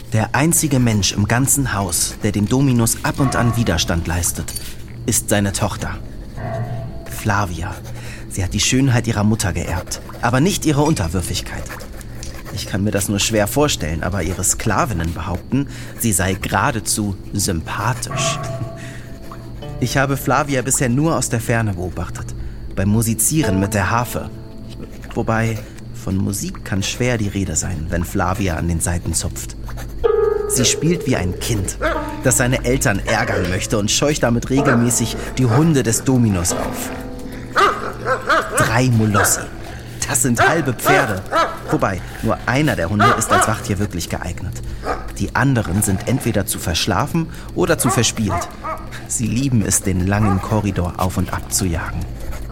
Der einzige Mensch im ganzen Haus, der dem Dominus ab und an Widerstand leistet, ist seine Tochter. Flavia. Sie hat die Schönheit ihrer Mutter geerbt, aber nicht ihre Unterwürfigkeit. Ich kann mir das nur schwer vorstellen, aber ihre Sklavinnen behaupten, sie sei geradezu sympathisch. Ich habe Flavia bisher nur aus der Ferne beobachtet, beim Musizieren mit der Harfe. Wobei, von Musik kann schwer die Rede sein, wenn Flavia an den Saiten zupft. Sie spielt wie ein Kind, das seine Eltern ärgern möchte und scheucht damit regelmäßig die Hunde des Dominus auf. 3 Molossi. Das sind halbe Pferde. Wobei, nur einer der Hunde ist als Wachttier wirklich geeignet. Die anderen sind entweder zu verschlafen oder zu verspielt. Sie lieben es, den langen Korridor auf und ab zu jagen.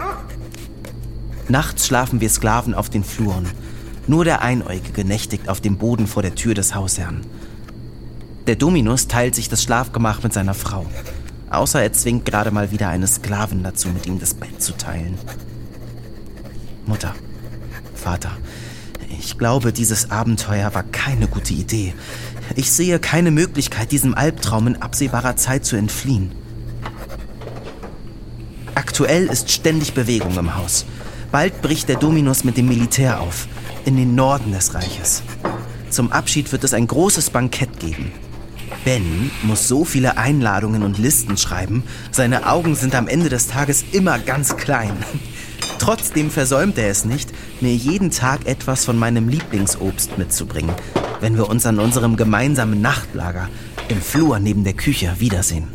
Nachts schlafen wir Sklaven auf den Fluren. Nur der Einäugige nächtigt auf dem Boden vor der Tür des Hausherrn. Der Dominus teilt sich das Schlafgemach mit seiner Frau. Außer er zwingt gerade mal wieder eine Sklavin dazu, mit ihm das Bett zu teilen. Mutter, Vater, ich glaube, dieses Abenteuer war keine gute Idee. Ich sehe keine Möglichkeit, diesem Albtraum in absehbarer Zeit zu entfliehen. Aktuell ist ständig Bewegung im Haus. Bald bricht der Dominus mit dem Militär auf, in den Norden des Reiches. Zum Abschied wird es ein großes Bankett geben. Ben muss so viele Einladungen und Listen schreiben, seine Augen sind am Ende des Tages immer ganz klein. Trotzdem versäumt er es nicht, mir jeden Tag etwas von meinem Lieblingsobst mitzubringen, wenn wir uns an unserem gemeinsamen Nachtlager im Flur neben der Küche wiedersehen.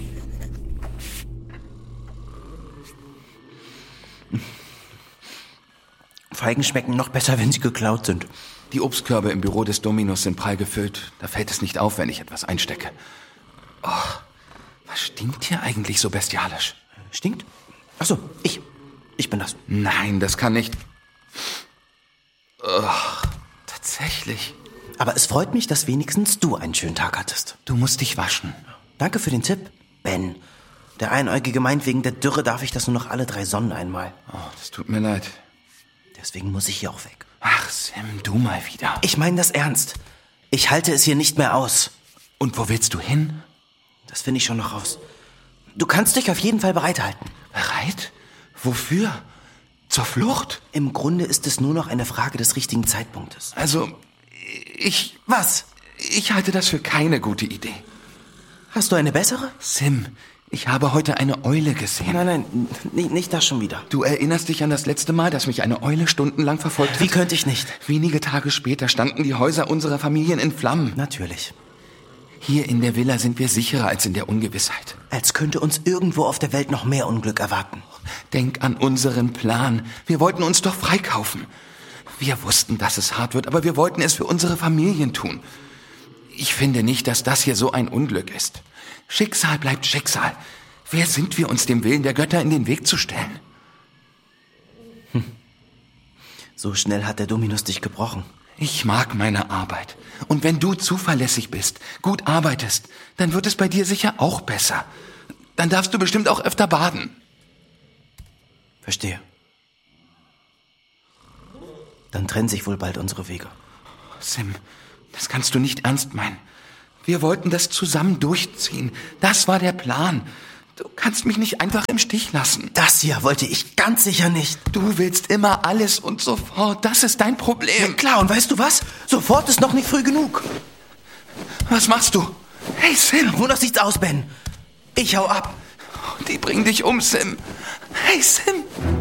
Feigen schmecken noch besser, wenn sie geklaut sind. Die Obstkörbe im Büro des Dominus sind prall gefüllt. Da fällt es nicht auf, wenn ich etwas einstecke. Oh, was stinkt hier eigentlich so bestialisch? Stinkt? Achso, ich bin das. Nein, das kann nicht. Oh, tatsächlich. Aber es freut mich, dass wenigstens du einen schönen Tag hattest. Du musst dich waschen. Danke für den Tipp, Ben. Der Einäugige meint, wegen der Dürre darf ich das nur noch alle 3 Sonnen einmal. Oh, das tut mir leid. Deswegen muss ich hier auch weg. Ach, Sim, du mal wieder. Ich meine das ernst. Ich halte es hier nicht mehr aus. Und wo willst du hin? Das finde ich schon noch raus. Du kannst dich auf jeden Fall bereithalten. Bereit? Wofür? Zur Flucht? Im Grunde ist es nur noch eine Frage des richtigen Zeitpunktes. Also, Was? Ich halte das für keine gute Idee. Hast du eine bessere? Sim, ich habe heute eine Eule gesehen. Nein, nicht das schon wieder. Du erinnerst dich an das letzte Mal, dass mich eine Eule stundenlang verfolgt hat? Wie könnte ich nicht? Wenige Tage später standen die Häuser unserer Familien in Flammen. Natürlich. Hier in der Villa sind wir sicherer als in der Ungewissheit. Als könnte uns irgendwo auf der Welt noch mehr Unglück erwarten. Denk an unseren Plan. Wir wollten uns doch freikaufen. Wir wussten, dass es hart wird, aber wir wollten es für unsere Familien tun. Ich finde nicht, dass das hier so ein Unglück ist. Schicksal bleibt Schicksal. Wer sind wir, uns dem Willen der Götter in den Weg zu stellen? So schnell hat der Dominus dich gebrochen. Ich mag meine Arbeit. Und wenn du zuverlässig bist, gut arbeitest, dann wird es bei dir sicher auch besser. Dann darfst du bestimmt auch öfter baden. Verstehe. Dann trennen sich wohl bald unsere Wege. Sim, das kannst du nicht ernst meinen. Wir wollten das zusammen durchziehen. Das war der Plan. Du kannst mich nicht einfach im Stich lassen. Das hier wollte ich ganz sicher nicht. Du willst immer alles und sofort. Das ist dein Problem. Ja, klar, und weißt du was? Sofort ist noch nicht früh genug. Was machst du? Hey, Sim. Wonach sieht's aus, Ben? Ich hau ab. Die bringen dich um, Sim. Hey, Sim.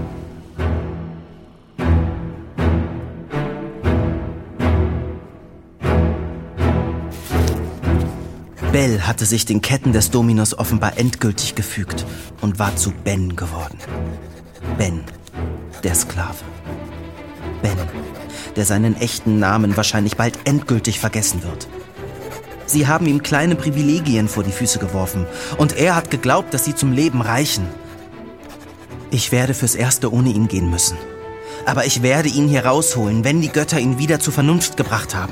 Bell hatte sich den Ketten des Dominus offenbar endgültig gefügt und war zu Ben geworden. Ben, der Sklave. Ben, der seinen echten Namen wahrscheinlich bald endgültig vergessen wird. Sie haben ihm kleine Privilegien vor die Füße geworfen und er hat geglaubt, dass sie zum Leben reichen. Ich werde fürs Erste ohne ihn gehen müssen. Aber ich werde ihn hier rausholen, wenn die Götter ihn wieder zur Vernunft gebracht haben.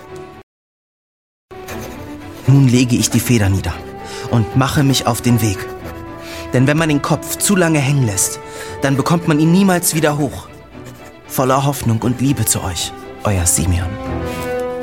Nun lege ich die Feder nieder und mache mich auf den Weg. Denn wenn man den Kopf zu lange hängen lässt, dann bekommt man ihn niemals wieder hoch. Voller Hoffnung und Liebe zu euch, euer Simeon.